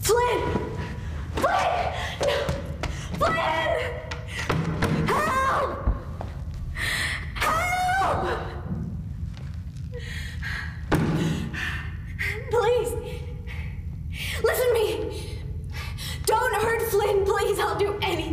Flynn! Flynn! No! Flynn! Help! Help! Please. Listen to me. Don't hurt Flynn, please. I'll do anything.